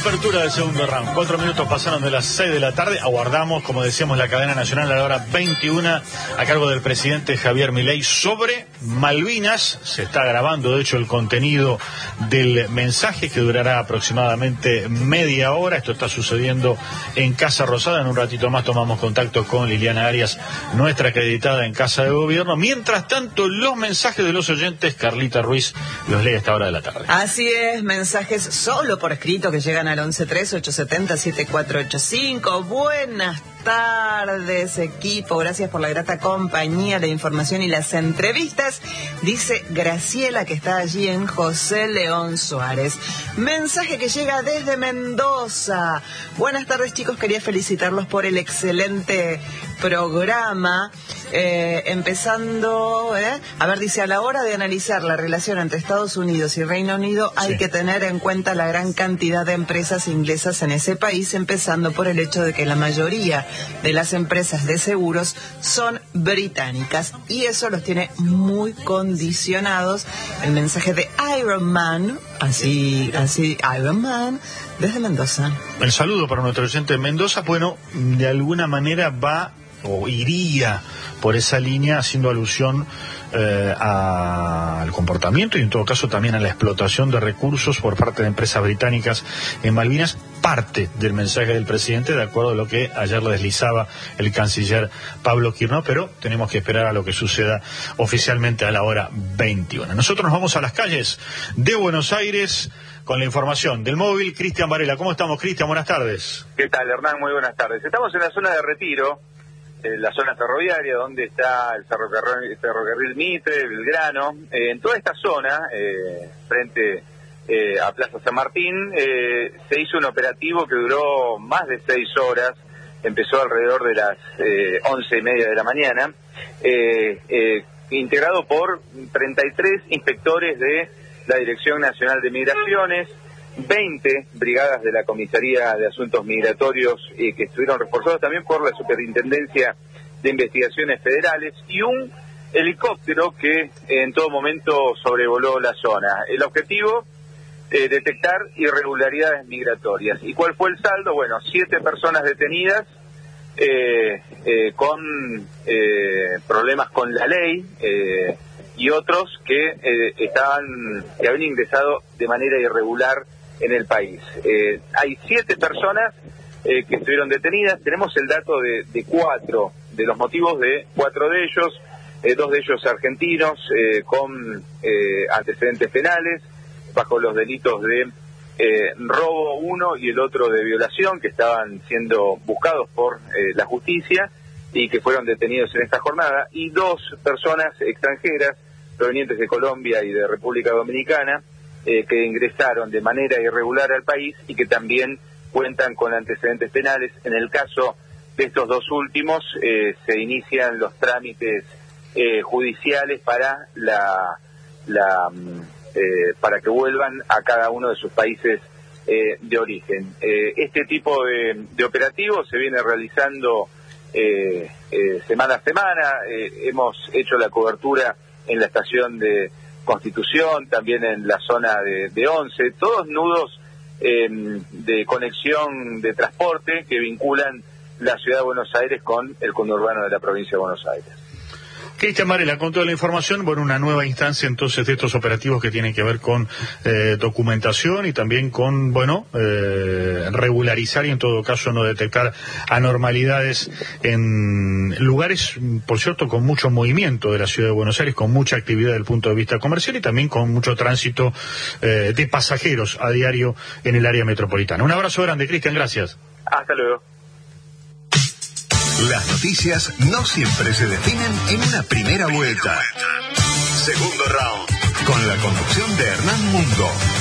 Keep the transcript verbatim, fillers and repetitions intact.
Apertura del segundo round. Cuatro minutos pasaron de las seis de la tarde. Aguardamos, como decíamos, la cadena nacional a la hora veintiuna a cargo del presidente Javier Milei sobre Malvinas. Se está grabando, de hecho, el contenido del mensaje que durará aproximadamente media hora. Esto está sucediendo en Casa Rosada. En un ratito más tomamos contacto con Liliana Arias, nuestra acreditada en Casa de Gobierno. Mientras tanto, los mensajes de los oyentes, Carlita Ruiz los lee a esta hora de la tarde. Así es, mensajes solo por escrito que llegan al once tres ocho siete cero siete cuatro ocho cinco. Buenas tardes, equipo. Gracias por la grata compañía, la información y las entrevistas. Dice Graciela, que está allí en José León Suárez. Mensaje que llega desde Mendoza. Buenas tardes, chicos. Quería felicitarlos por el excelente programa. Eh, empezando, ¿eh? a ver, dice, a la hora de analizar la relación entre Estados Unidos y Reino Unido hay sí. que tener en cuenta la gran cantidad de empresas inglesas en ese país, empezando por el hecho de que la mayoría de las empresas de seguros son británicas y eso los tiene muy condicionados. El mensaje de Iron Man, así, así, Iron Man, desde Mendoza. El saludo para nuestro oyente de Mendoza. Bueno, de alguna manera va o iría por esa línea, haciendo alusión eh, a, al comportamiento y en todo caso también a la explotación de recursos por parte de empresas británicas en Malvinas. Parte del mensaje del presidente, de acuerdo a lo que ayer le deslizaba el canciller Pablo Quirno, pero tenemos que esperar a lo que suceda oficialmente a la hora veintiuna. Nosotros nos vamos a las calles de Buenos Aires con la información del móvil. Cristian Varela, ¿cómo estamos, Cristian? Buenas tardes. ¿Qué tal, Hernán? Muy buenas tardes. Estamos en la zona de Retiro, en la zona ferroviaria, donde está el ferrocarril, ferrocarril Mitre, Belgrano. Eh, en toda esta zona, eh, frente eh, a Plaza San Martín, eh, se hizo un operativo que duró más de seis horas. Empezó alrededor de las eh, once y media de la mañana, eh, eh, integrado por treinta y tres inspectores de la Dirección Nacional de Migraciones, veinte brigadas de la Comisaría de Asuntos Migratorios eh, que estuvieron reforzados también por la Superintendencia de Investigaciones Federales y un helicóptero que eh, en todo momento sobrevoló la zona. El objetivo, eh, detectar irregularidades migratorias. ¿Y cuál fue el saldo? Bueno, siete personas detenidas eh, eh, con eh, problemas con la ley eh, y otros que eh, estaban que habían ingresado de manera irregular en el país. Eh, hay siete personas eh, que estuvieron detenidas. Tenemos el dato de, de cuatro, de los motivos de cuatro de ellos, eh, dos de ellos argentinos eh, con eh, antecedentes penales bajo los delitos de eh, robo uno y el otro de violación, que estaban siendo buscados por eh, la justicia y que fueron detenidos en esta jornada, y dos personas extranjeras provenientes de Colombia y de República Dominicana, Eh, que ingresaron de manera irregular al país y que también cuentan con antecedentes penales. En el caso de estos dos últimos, eh, se inician los trámites eh, judiciales para la, la eh, para que vuelvan a cada uno de sus países eh, de origen. Eh, este tipo de, de operativo se viene realizando eh, eh, semana a semana. Eh, hemos hecho la cobertura en la estación de Constitución, también en la zona de, de Once, todos nudos eh, de conexión de transporte que vinculan la ciudad de Buenos Aires con el conurbano de la provincia de Buenos Aires. Cristian Varela, con toda la información, bueno, una nueva instancia entonces de estos operativos que tienen que ver con eh, documentación y también con, bueno, eh, regularizar y en todo caso no detectar anormalidades en lugares, por cierto, con mucho movimiento de la ciudad de Buenos Aires, con mucha actividad desde el punto de vista comercial y también con mucho tránsito eh, de pasajeros a diario en el área metropolitana. Un abrazo grande, Cristian, gracias. Hasta luego. Las noticias no siempre se definen en una primera vuelta. Segundo round, con la conducción de Hernán Mundo.